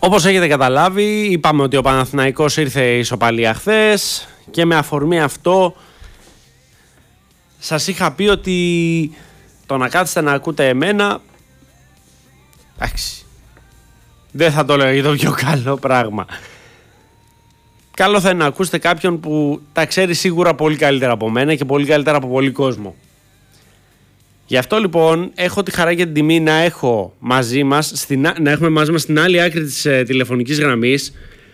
Όπως έχετε καταλάβει, είπαμε ότι ο Παναθηναϊκός ήρθε ισοπαλία χθες και με αφορμή αυτό σας είχα πει ότι το να κάτσετε να ακούτε εμένα, εντάξει, δεν θα το λέω για το πιο καλό πράγμα. Καλό θα είναι να ακούσετε κάποιον που τα ξέρει σίγουρα πολύ καλύτερα από μένα και πολύ καλύτερα από πολύ κόσμο. Γι' αυτό λοιπόν έχω τη χαρά και την τιμή να έχουμε μαζί μας στην άλλη άκρη της τηλεφωνικής γραμμής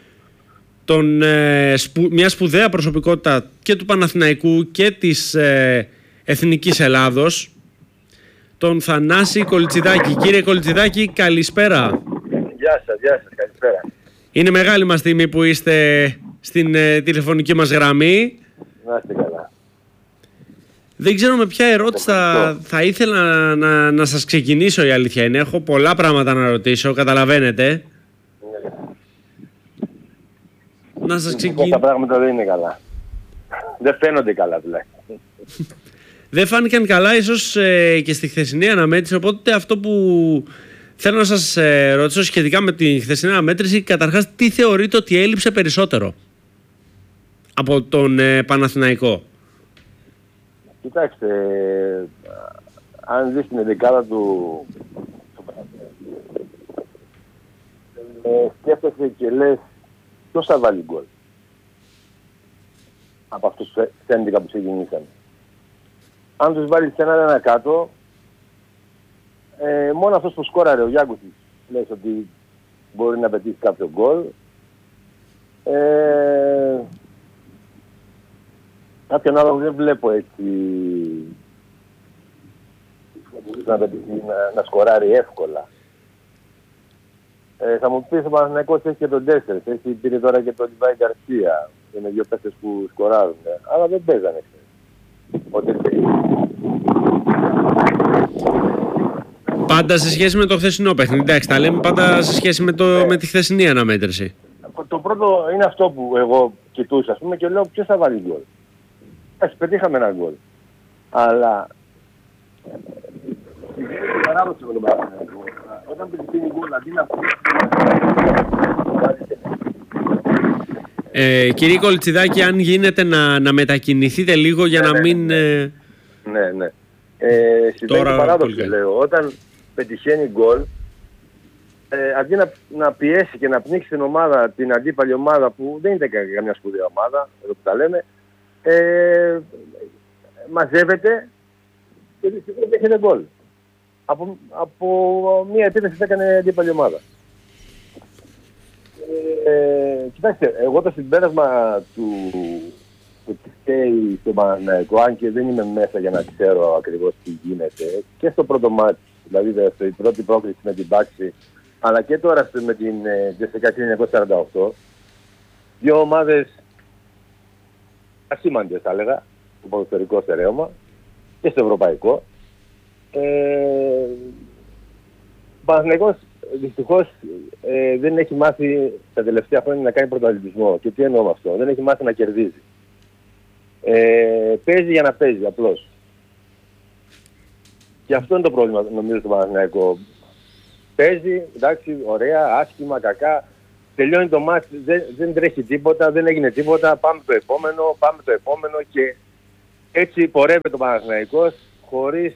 μια σπουδαία προσωπικότητα και του Παναθηναϊκού και της Εθνικής Ελλάδος, τον Θανάση Κολιτσιδάκη. Κύριε Κολιτσιδάκη, καλησπέρα. Γεια σας, καλησπέρα. Είναι μεγάλη μας τιμή που είστε στην τηλεφωνική μας γραμμή. Να είστε καλά. Δεν ξέρω με ποια ερώτηση θα ήθελα να σας ξεκινήσω, η αλήθεια είναι. Έχω πολλά πράγματα να ρωτήσω, καταλαβαίνετε. Να σας ξεκινήσω. Τα πράγματα δεν είναι καλά. Δεν φαίνονται καλά τουλάχιστον. Δεν φάνηκαν καλά ίσως και στη χθεσινή αναμέτρηση, οπότε αυτό που θέλω να σας ρωτήσω σχετικά με τη χθεσινή αναμέτρηση, καταρχάς τι θεωρείτε ότι έλειψε περισσότερο από τον Παναθηναϊκό? Κοιτάξτε, αν δεις την ενδεκάδα του σκέφτεσαι και λες ποιος θα βάλει γκολ από αυτούς τους 11 που ξεκινήσαν. Αν τους βάλεις ένα κάτω, μόνο αυτός που σκόραρε ο Γιάνκουσης λες ότι μπορεί να πετύχει κάποιο γκολ. Κάποιον άλλο δεν βλέπω έτσι να σκοράρει εύκολα. Θα μου πεις ο Παναθηναϊκός έχει και τον 4, πήρε τώρα και τον Λιβάη Γκαρσία. Είναι δύο παίκτες που σκοράρουν, αλλά δεν παίζανε. Πάντα σε σχέση με το χθεσινό παιχνίδι, εντάξει, τα λέμε πάντα σε σχέση με τη χθεσινή αναμέτρηση. Το πρώτο είναι αυτό που εγώ κοιτούσα, ας πούμε, και λέω ποιος θα βάλει γκολ. Εντάξει, πετύχαμε ένα γκολ. Αλλά παράδοση με τον Παναθηναϊκό. Όταν πετύχει γκολ, αντί να Κύριε Κολιτσιδάκη, αν γίνεται να μετακινηθείτε λίγο για να μην... Ναι. Συμβαίνει παράδοση, λέω. Όταν πετυχαίνει γκολ, αντί να πιέσει και να πνίξει την ομάδα, την αντίπαλη ομάδα που δεν είναι καμιά σπουδαία ομάδα, εδώ που τα λέμε, μαζεύεται και δυστυχώς δέχεται γκολ. Από μια επίθεση που έκανε αντίπαλη ομάδα. Κοιτάξτε, εγώ το συμπέρασμα του τι φταίει στον Παναθηναϊκό, αν και δεν είμαι μέσα για να ξέρω ακριβώς τι γίνεται, και στο πρώτο μάτι, δηλαδή η πρώτη πρόκληση με την Πάξη, αλλά και τώρα με την Τζεσσεκά 1948, δύο ομάδες ασήμαντες θα έλεγα, στο ποδοσφαιρικό στερέωμα και στο ευρωπαϊκό. Ο Παναθηναϊκός δυστυχώς δεν έχει μάθει τα τελευταία χρόνια να κάνει πρωταθλητισμό. Και τι εννοώ με αυτό? Δεν έχει μάθει να κερδίζει. Παίζει για να παίζει απλώς. Και αυτό είναι το πρόβλημα νομίζω στο Παναθηναϊκό. Παίζει, εντάξει, ωραία, άσχημα, κακά. Τελειώνει το μάτς, δεν τρέχει τίποτα, δεν έγινε τίποτα. Πάμε το επόμενο και έτσι πορεύεται το Παναθηναϊκός χωρίς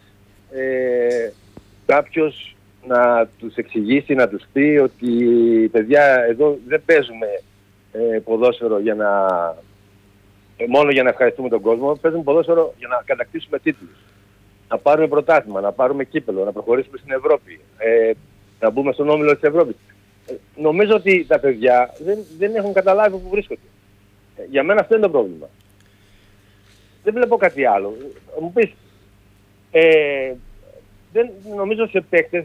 κάποιος να τους εξηγήσει, να τους πει ότι παιδιά εδώ δεν παίζουμε ποδόσφαιρο μόνο για να ευχαριστούμε τον κόσμο, παίζουμε ποδόσφαιρο για να κατακτήσουμε τίτλους. Να πάρουμε πρωτάθλημα, να πάρουμε κύπελλο, να προχωρήσουμε στην Ευρώπη, να μπούμε στον όμιλο της Ευρώπης. Νομίζω ότι τα παιδιά δεν έχουν καταλάβει που βρίσκονται. Για μένα αυτό είναι το πρόβλημα. Δεν βλέπω κάτι άλλο. Μου πεις, νομίζω σε παίκτες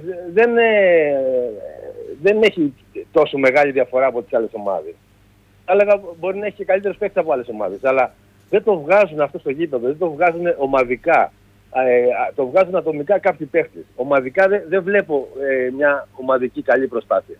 δεν έχει τόσο μεγάλη διαφορά από τις άλλες ομάδες. Θα έλεγα μπορεί να έχει και καλύτερους παίκτες από άλλες ομάδες, αλλά δεν το βγάζουν αυτό στο γήπεδο, δεν το βγάζουν ομαδικά. Το βγάζουν ατομικά κάποιοι παίκτες. Ομαδικά δεν βλέπω μια ομαδική καλή προσπάθεια.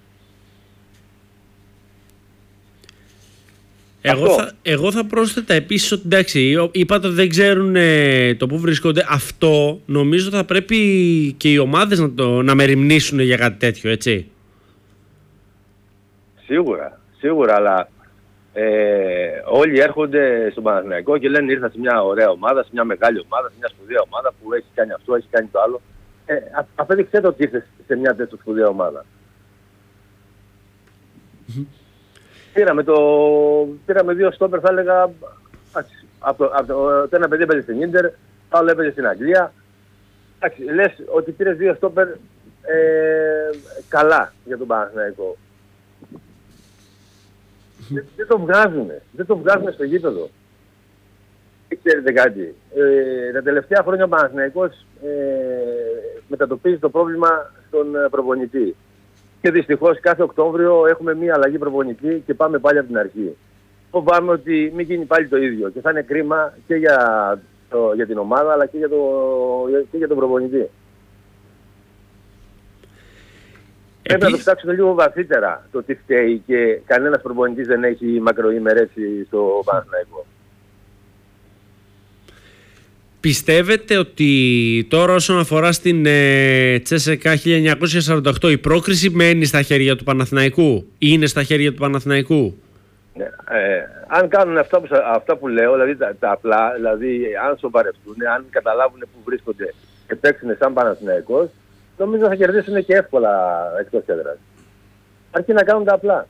Εγώ θα πρόσθετα επίσης ότι εντάξει, είπατε ότι δεν ξέρουν το που βρίσκονται. Αυτό νομίζω θα πρέπει και οι ομάδες να μεριμνήσουν για κάτι τέτοιο, έτσι. Σίγουρα, αλλά όλοι έρχονται στον Παναθηναϊκό και λένε ήρθα σε μια ωραία ομάδα, σε μια μεγάλη ομάδα, σε μια σπουδαία ομάδα που έχει κάνει αυτό, έχει κάνει το άλλο. Απέδειξε το ότι ήρθε σε μια τέτοια σπουδαία ομάδα. Πήραμε δύο στόπερ, θα έλεγα, το ένα παιδί έπαιζε στην Ίντερ, το άλλο έπαιζε στην Αγγλία. Λες ότι πήρες δύο στόπερ καλά για τον Παναθηναϊκό. Δεν το βγάζουν στο γήπεδο. Ξέρετε κάτι, τα τελευταία χρόνια ο Παναθηναϊκός μετατοπίζει το πρόβλημα στον προπονητή. Και δυστυχώς κάθε Οκτώβριο έχουμε μία αλλαγή προπονητή και πάμε πάλι από την αρχή. Φοβάμαι ότι μην γίνει πάλι το ίδιο και θα είναι κρίμα και για την ομάδα αλλά και για τον προπονητή. Πρέπει να το ψάξουμε λίγο βαθύτερα το τι φταίει και κανένας προπονητής δεν έχει μακροημερέσει στο Παναθηναϊκό. Πιστεύετε ότι τώρα όσον αφορά στην CSKA 1948 η πρόκριση μένει στα χέρια του Παναθηναϊκού ή είναι στα χέρια του Παναθηναϊκού? Ναι, αν κάνουν αυτά που λέω, δηλαδή τα απλά, δηλαδή αν σοβαρευτούν, αν καταλάβουν που βρίσκονται και παίξουν σαν Παναθηναϊκός, νομίζω θα κερδίσουν και εύκολα εκτός έδρας. Αρκεί να κάνουν τα απλά.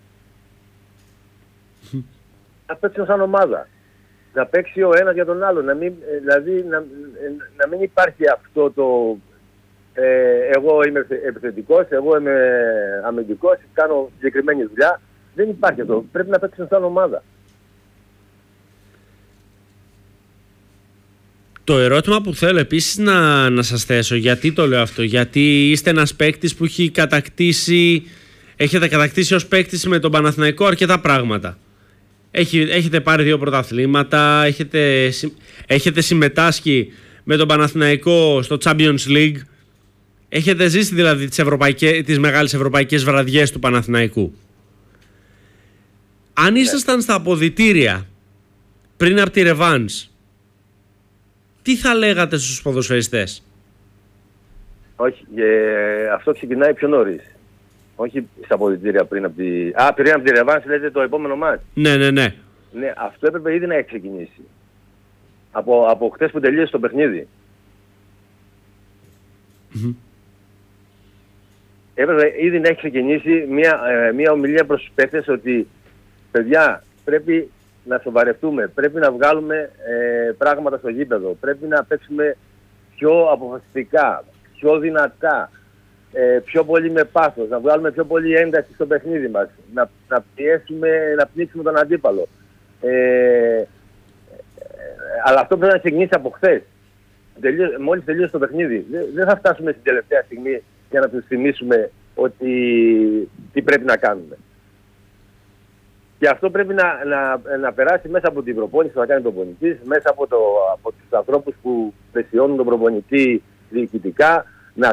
Να παίξουν σαν ομάδα. Να παίξει ο ένας για τον άλλο. Να μην υπάρχει αυτό το εγώ είμαι επιθετικός, εγώ είμαι αμυντικός, κάνω συγκεκριμένη δουλειά. Δεν υπάρχει αυτό. Πρέπει να παίξουν σαν ομάδα. Το ερώτημα που θέλω επίσης να σας θέσω, γιατί το λέω αυτό? Γιατί είστε ένας παίκτης που έχετε κατακτήσει ως παίκτης με τον Παναθηναϊκό αρκετά πράγματα. Έχετε πάρει 2 πρωταθλήματα, έχετε συμμετάσχει με τον Παναθηναϊκό στο Champions League. Έχετε ζήσει δηλαδή τις μεγάλες ευρωπαϊκές βραδιές του Παναθηναϊκού. Αν ήσασταν στα αποδυτήρια πριν από τη ρεβάνς, τι θα λέγατε στους ποδοσφαιριστές? Όχι, αυτό ξεκινάει πιο νωρίς. Όχι στα αποδυτήρια πριν από τη... πριν από τη ρεβάνς λέτε το επόμενο μάτς. Ναι. Ναι, αυτό έπρεπε ήδη να έχει ξεκινήσει. Από χτες που τελείωσε το παιχνίδι. Έπρεπε ήδη να έχει ξεκινήσει μια ομιλία προς τους παίκτες ότι παιδιά πρέπει να σοβαρευτούμε, πρέπει να βγάλουμε πράγματα στο γήπεδο, πρέπει να παίξουμε πιο αποφασιστικά, πιο δυνατά, πιο πολύ με πάθος, να βγάλουμε πιο πολύ ένταση στο παιχνίδι μας, να πιέσουμε, να πνίξουμε τον αντίπαλο. Αλλά αυτό πρέπει να ξεκινήσει από χθες. Μόλις τελείωσε το παιχνίδι. Δεν θα φτάσουμε στην τελευταία στιγμή για να τους θυμίσουμε ότι τι πρέπει να κάνουμε. Και αυτό πρέπει να περάσει μέσα από την προπόνηση που θα κάνει ο προπονητής, μέσα από τους ανθρώπους που πλαισιώνουν τον προπονητή διοικητικά,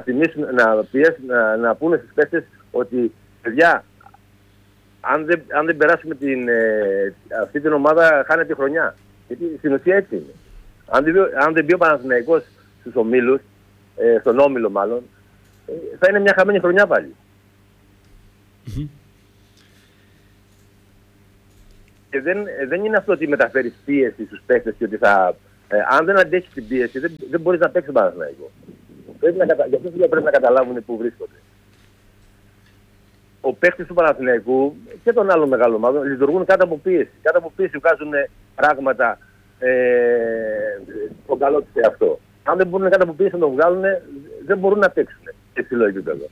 να πούνε στους παίκτες ότι παιδιά, αν δεν περάσουμε αυτή την ομάδα χάνεται η χρονιά. Γιατί στην ουσία έτσι είναι. Αν δεν μπει ο Παναθηναϊκός στους ομίλους, στον όμιλο μάλλον, θα είναι μια χαμένη χρονιά πάλι. Και δεν είναι αυτό ότι μεταφέρεις πίεση στους παίκτες και ότι αν δεν αντέχεις την πίεση δεν μπορείς να παίξεις Παναθηναϊκό. Γι' αυτό πρέπει να καταλάβουν πού βρίσκονται. Ο παίκτης του Παναθηναϊκού και των άλλων μεγάλων ομάδων λειτουργούν κάτω από πίεση. Κάτω από πίεση βγάζουν πράγματα στον καλό τους εαυτό. Αν δεν μπορούν κάτω από πίεση να το βγάλουν, δεν μπορούν να παίξουν σε υψηλό επίπεδο.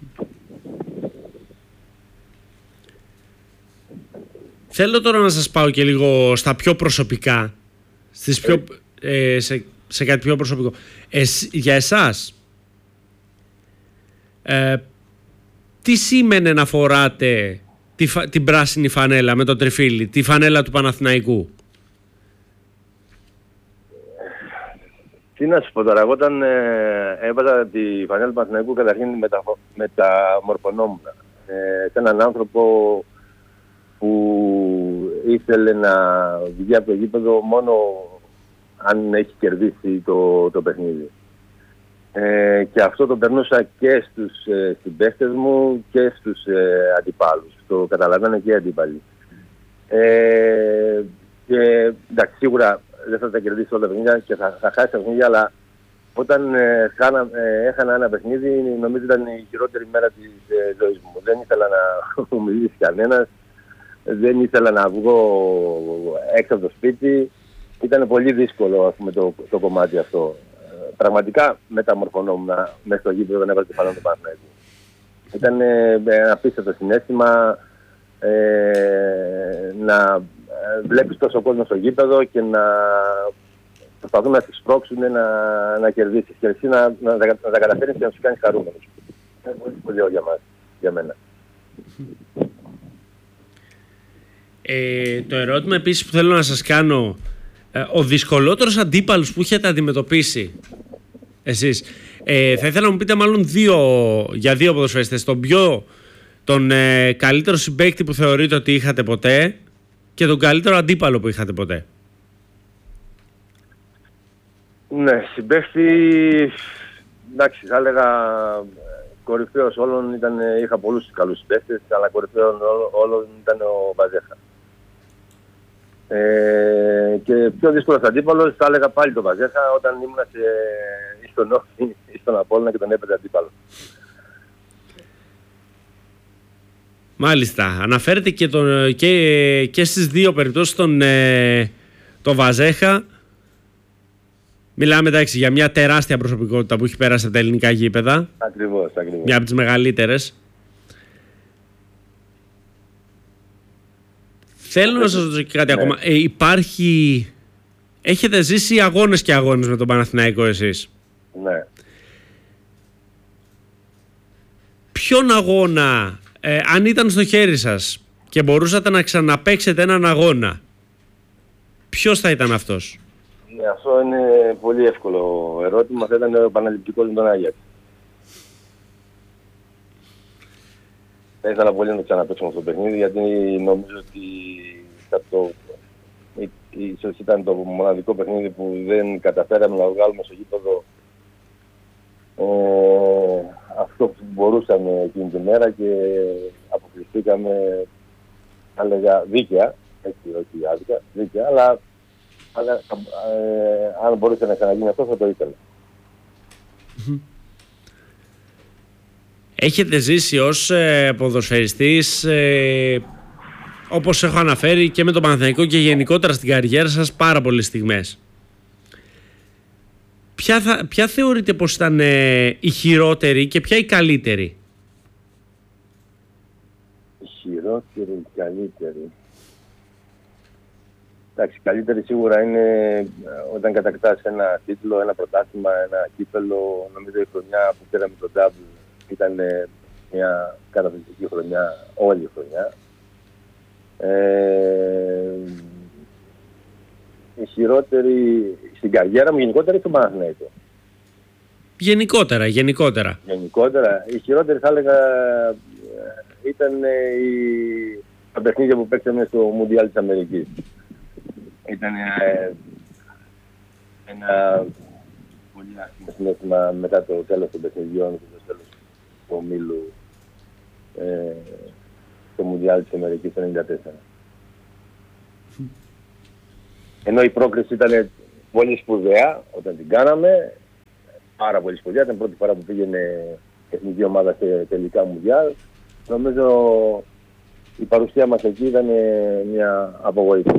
Θέλω τώρα να σας πάω και λίγο στα πιο προσωπικά, σε κάτι πιο προσωπικό. Για εσάς, τι σήμαινε να φοράτε την πράσινη φανέλα με το τριφύλι, τη φανέλα του Παναθηναϊκού? Τι να σου πω τώρα, εγώ όταν έβαζα τη φανέλα του Παναθηναϊκού καταρχήν μεταμορφωνόμουν σε έναν άνθρωπο που ήθελε να βγει από το γήπεδο μόνο αν έχει κερδίσει το παιχνίδι. Και αυτό το περνούσα και στους συμπαίχτες μου και στους αντιπάλους. Το καταλαβαίνω και οι αντίπαλοι. Και εντάξει, σίγουρα δεν θα τα κερδίσει όλα τα παιχνίδια και θα χάσει τα παιχνίδια, αλλά όταν έχανα ένα παιχνίδι, νομίζω ήταν η χειρότερη μέρα της ζωής μου. Δεν ήθελα να μου μιλήσει κανένας, δεν ήθελα να βγω έξω από το σπίτι. Ήταν πολύ δύσκολο, ας πούμε, το κομμάτι αυτό. Πραγματικά μεταμορφωνόμουν μέσα στο γήπεδο όταν έβαζε πάνω το Παναθηναϊκό. Ήταν ένα απίστευτο συναίσθημα να βλέπεις τόσο κόσμο στο γήπεδο και να προσπαθούν να τις σπρώξουν να κερδίσεις και εσύ να τα καταφέρεις και να τους κάνεις χαρούμενους. Είναι πολύ σπουδαίο για μένα. Το ερώτημα επίσης που θέλω να σας κάνω, ο δυσκολότερος αντίπαλος που έχετε αντιμετωπίσει εσείς, θα ήθελα να μου πείτε μάλλον για δύο ποδοσφαιριστές, τον καλύτερο συμπαίκτη που θεωρείτε ότι είχατε ποτέ και τον καλύτερο αντίπαλο που είχατε ποτέ. Ναι, συμπαίκτη, εντάξει, θα έλεγα κορυφαίος όλων είχα πολλούς καλούς συμπαίκτες, αλλά κορυφαίος όλων ήταν ο Βαζέχα. Και πιο δύσκολος αντίπαλος θα έλεγα πάλι τον Βαζέχα όταν ήμουν στον Όφη ή στον Απόλλωνα και τον έπαιζε αντίπαλο. Μάλιστα. Αναφέρεται και στις δύο περιπτώσεις τον Βαζέχα. Μιλάμε εντάξει για μια τεράστια προσωπικότητα που έχει πέρασει από τα ελληνικά γήπεδα. Ακριβώς. Μια από τις μεγαλύτερες. Θέλω να σας ρωτήσω και κάτι ακόμα. Έχετε ζήσει αγώνες και αγώνες με τον Παναθηναϊκό εσείς. Ναι. Ποιον αγώνα, αν ήταν στο χέρι σας και μπορούσατε να ξαναπαίξετε έναν αγώνα, ποιος θα ήταν αυτός? Ναι, αυτό είναι πολύ εύκολο ερώτημα. Θα ήταν ο Παναθηναϊκός με τον Άγιαξ. Θα ήθελα πολύ να το ξαναπαίξουμε στο παιχνίδι, γιατί νομίζω ότι ίσως ήταν το μοναδικό παιχνίδι που δεν καταφέραμε να βγάλουμε στο γήπεδο αυτό που μπορούσαμε εκείνη τη μέρα και αποκλειστήκαμε, θα έλεγα, δίκαια, έτσι, όχι άδικα, δίκαια, αλλά αν μπορούσε να ξαναγίνει αυτό θα το ήθελα. Έχετε ζήσει ως ποδοσφαιριστής, όπως έχω αναφέρει και με τον Παναθηναϊκό και γενικότερα στην καριέρα σας, πάρα πολλές στιγμές. Ποια θεωρείτε πως ήταν η χειρότερη και ποια η καλύτερη? Η χειρότερη, η καλύτερη. Εντάξει, η καλύτερη σίγουρα είναι όταν κατακτάς ένα τίτλο, ένα πρωτάθλημα, ένα κύπελλο. Νομίζω η χρονιά που πήραμε τον double ήταν μια καταπληκτική χρονιά, όλη η χρονιά. Η χειρότερη στην καριέρα μου γενικότερα στον Παναθηναϊκό. Γενικότερα. Γενικότερα, η χειρότερη θα έλεγα ήταν τα παιχνίδια που παίξαμε στο Μουντιάλ της Αμερικής. Ήταν ένα πολύ άσχημο συνέστημα μετά το τέλος των παιχνιδιών και το τέλος του ομίλου στο Μουντιάλ της Αμερικής το 1994. Ενώ η πρόκριση ήταν πολύ σπουδαία όταν την κάναμε, πάρα πολύ σπουδαία, ήταν πρώτη φορά που πήγαινε η εθνική ομάδα σε τελικά Μουντιάλ. Νομίζω η παρουσία μας εκεί ήταν μια απογοήτευση.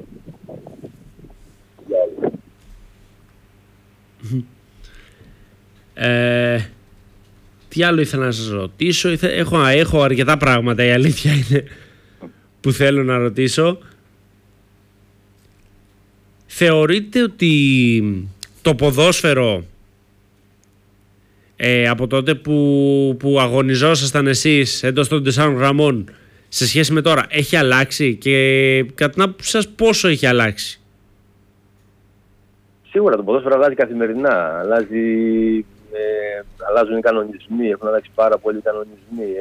Τι άλλο ήθελα να σας ρωτήσω? Έχω αρκετά πράγματα, η αλήθεια είναι, που θέλω να ρωτήσω. Θεωρείτε ότι το ποδόσφαιρο από τότε που αγωνιζόσασταν εσείς εντός των 4 γραμμών σε σχέση με τώρα έχει αλλάξει και κατά την άποψη σας πόσο έχει αλλάξει? Σίγουρα το ποδόσφαιρο αλλάζει καθημερινά. Αλλάζουν οι κανονισμοί, έχουν αλλάξει πάρα πολλοί κανονισμοί.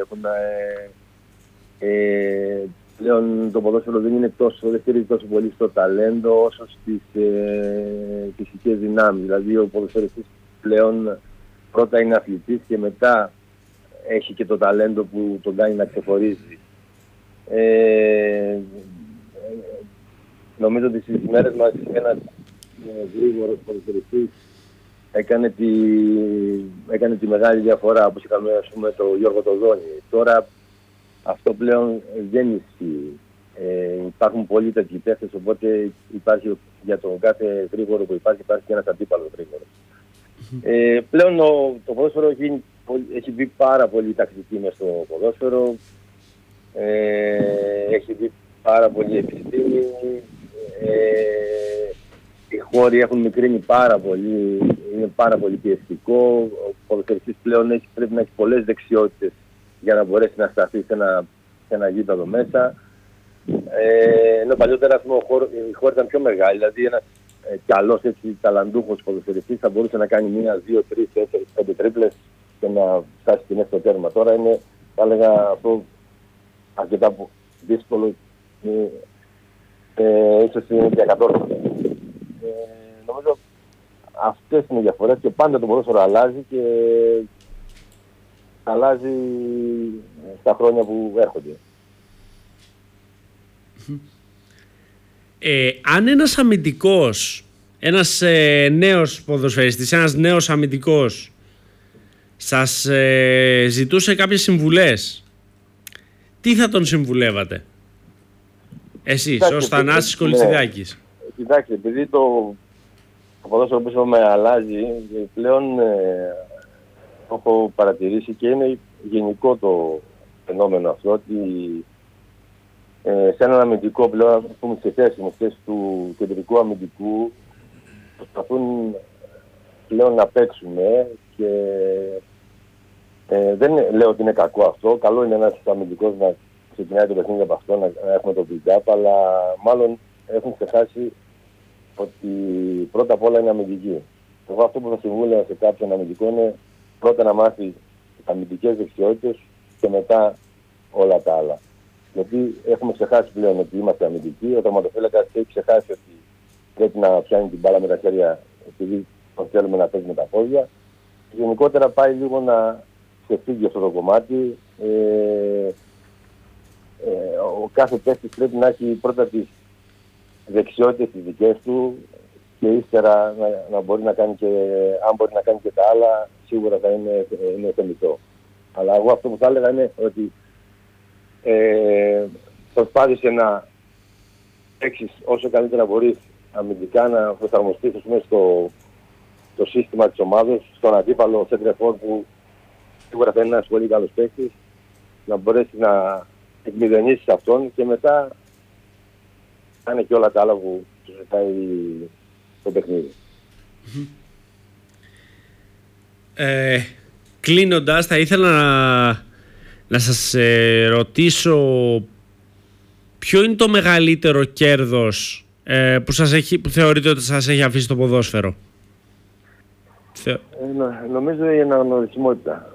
Πλέον το ποδόσφαιρο δεν στηρίζει τόσο πολύ στο ταλέντο όσο στις φυσικές δυνάμεις. Δηλαδή ο ποδοσφαιριστής πλέον πρώτα είναι αθλητής και μετά έχει και το ταλέντο που τον κάνει να ξεχωρίζει. Νομίζω ότι στις μέρες μας ένας γρήγορος ποδοσφαιριστής έκανε τη μεγάλη διαφορά, όπως είχαμε ας πούμε το Γιώργο Τοδόνη. Τώρα αυτό πλέον δεν ισχύει. Υπάρχουν πολλοί τέτοιοι παίχτες, οπότε υπάρχει για τον κάθε γρήγορο που υπάρχει και ένας αντίπαλος γρήγορος. Πλέον το ποδόσφαιρο έχει μπει πάρα πολύ τακτική μες στο ποδόσφαιρο, έχει μπει πάρα πολύ επιστήμη, οι χώροι έχουν μικρύνει πάρα πολύ, είναι πάρα πολύ πιεστικό. Ο ποδοσφαιριστής πλέον πρέπει να έχει πολλές δεξιότητες για να μπορέσει να σταθεί σε ένα γήπεδο μέσα. Ενώ παλιότερα οι χώροι ήταν πιο μεγάλοι, δηλαδή ένας καλός ταλαντούχος ποδοσφαιριστής θα μπορούσε να κάνει 1, 2, 3, 4, 5 τρίπλες και να φτάσει και μέσα στο τέρμα. Τώρα είναι, θα έλεγα, αυτό αρκετά δύσκολο, ίσως είναι και ακατόρθωτο. Νομίζω αυτές είναι οι διαφορές και πάντα το ποδόσφαιρο αλλάζει και αλλάζει στα χρόνια που έρχονται. Αν ένας αμυντικός, ένας νέος ποδοσφαιριστής, ένας νέος αμυντικός σας ζητούσε κάποιες συμβουλές, τι θα τον συμβουλεύατε εσείς ως Θανάσης Κολυτσιδάκης? Κοιτάξτε, επειδή το ποδόσφαιρο που είπαμε αλλάζει, πλέον το έχω παρατηρήσει και είναι γενικό το φαινόμενο αυτό, ότι σε έναν αμυντικό πλέον, ας πούμε, σε θέση του κεντρικού αμυντικού προσπαθούν πλέον να παίξουμε και δεν λέω ότι είναι κακό αυτό. Καλό είναι ένας αμυντικός να ξεκινάει το παιχνίδι από αυτό, να έχουμε το build-up, αλλά μάλλον έχουν ξεχάσει ότι πρώτα απ' όλα είναι αμυντική. Εγώ αυτό που θα συμβούλευα σε κάποιον αμυντικό είναι πρώτα να μάθει αμυντικές δεξιότητες και μετά όλα τα άλλα. Γιατί έχουμε ξεχάσει πλέον ότι είμαστε αμυντικοί. Ο τερματοφύλακας έχει ξεχάσει ότι πρέπει να πιάνει την μπάλα με τα χέρια επειδή τον θέλουμε να παίζει με τα πόδια. Γενικότερα πάει λίγο να ξεφύγει αυτό το κομμάτι. Ο κάθε παίκτης πρέπει να έχει πρώτα τις δεξιότητες τις δικές του και ύστερα να μπορεί να κάνει και, αν μπορεί να κάνει και τα άλλα, σίγουρα θα είναι θεμιτό. Αλλά εγώ αυτό που θα έλεγα είναι ότι προσπάθησε να παίξεις όσο καλύτερα μπορείς αμυντικά, να προσαρμοστείς στο σύστημα της ομάδας, στον αντίπαλο σέντρεφορ που σίγουρα θα είναι ένας πολύ καλός παίκτης, να μπορέσεις να εκμηδενήσεις αυτόν και μετά κάνει και όλα τα άλλα που σου ζητάει το παιχνίδι. Κλείνοντας, θα ήθελα να σας ρωτήσω ποιο είναι το μεγαλύτερο κέρδος που θεωρείτε ότι σας έχει αφήσει το ποδόσφαιρο? Νομίζω η αναγνωρισιμότητα.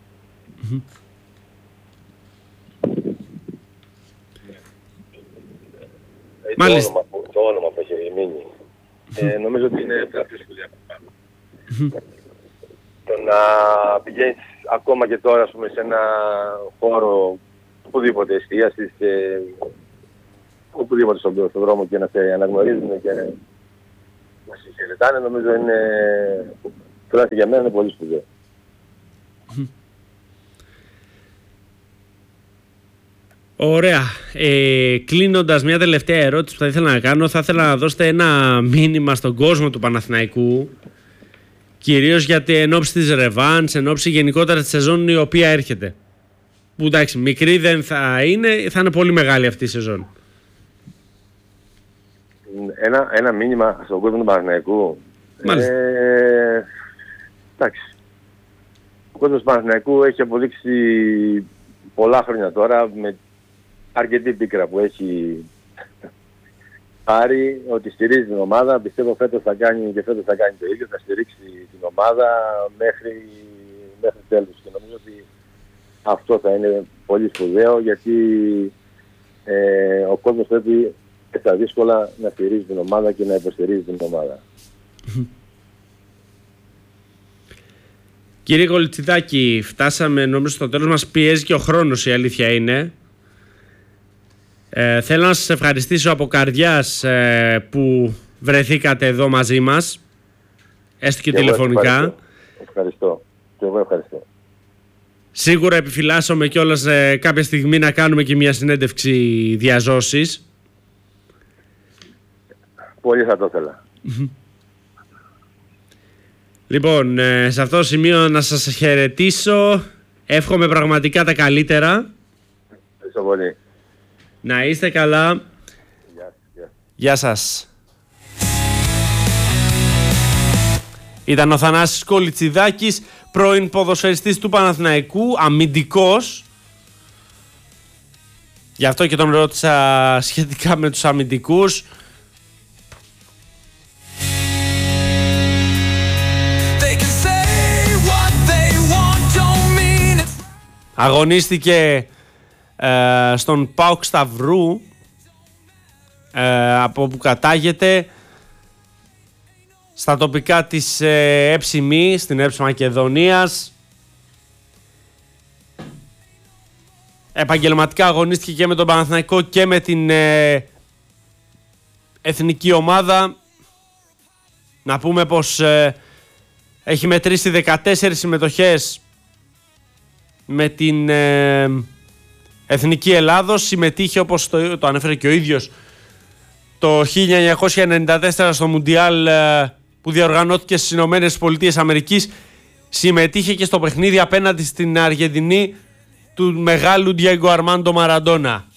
Μάλιστα. Το όνομα που έχει μείνει. Νομίζω ότι είναι πιο δύσκολη από πάνω. Το να πηγαίνεις ακόμα και τώρα, ας πούμε, σε ένα χώρο οπουδήποτε εστίασης και οπουδήποτε στον δρόμο και να σε αναγνωρίζουν και να σε χαιρετάνε, νομίζω είναι, τουλάχιστον για μένα, είναι πολύ σπουδαίο. Ωραία. Κλείνοντας, μια τελευταία ερώτηση που θα ήθελα να κάνω. Θα ήθελα να δώσετε ένα μήνυμα στον κόσμο του Παναθηναϊκού, κυρίως γιατί εν ώψη της ρεβάνς, εν ώψη γενικότερα της σεζόν η οποία έρχεται. Που εντάξει, μικρή δεν θα είναι πολύ μεγάλη αυτή η σεζόν. Ένα μήνυμα στον κόσμο του Παναθηναϊκού. Εντάξει. Ο κόσμος του Παναθηναϊκού έχει αποδείξει πολλά χρόνια τώρα με αρκετή πίκρα που έχει πάρει ότι στηρίζει την ομάδα. Πιστεύω φέτος θα κάνει το ίδιο, θα στηρίξει την ομάδα μέχρι τέλους. Και νομίζω ότι αυτό θα είναι πολύ σπουδαίο, γιατί ο κόσμος πρέπει και στα δύσκολα να στηρίζει την ομάδα και να υποστηρίζει την ομάδα. Κύριε Κολιτσιδάκη, φτάσαμε νομίζω στο τέλος μας, πιέζει και ο χρόνος, η αλήθεια είναι. Θέλω να σας ευχαριστήσω από καρδιάς που βρεθήκατε εδώ μαζί μας, έστω και τηλεφωνικά. Ευχαριστώ. Και εγώ ευχαριστώ. Σίγουρα επιφυλάσσομαι κιόλας κάποια στιγμή να κάνουμε και μια συνέντευξη διαζώσης. Πολύ θα το ήθελα. Λοιπόν, σε αυτό το σημείο να σας χαιρετήσω. Εύχομαι πραγματικά τα καλύτερα. Ευχαριστώ πολύ. Να είστε καλά. Γεια σας. Ήταν ο Θανάσης Κολιτσιδάκης, πρώην ποδοσφαιριστής του Παναθηναϊκού, αμυντικός. Γι' αυτό και τον ρώτησα σχετικά με τους αμυντικούς. Αγωνίστηκε στον ΠΑΟΚ Σταυρού, από όπου κατάγεται, στα τοπικά της ΕΨΜΗ, στην ΕΠΣ Μακεδονίας. Επαγγελματικά αγωνίστηκε και με τον Παναθηναϊκό και με την εθνική ομάδα. Να πούμε πως έχει μετρήσει 14 συμμετοχές με την Εθνική Ελλάδος. Συμμετείχε, όπως το ανέφερε και ο ίδιος, το 1994 στο Μουντιάλ που διοργανώθηκε στις Ηνωμένες Πολιτείες Αμερικής. Συμμετείχε και στο παιχνίδι απέναντι στην Αργεντινή του μεγάλου Ντιέγκο Αρμάντο Μαραντόνα.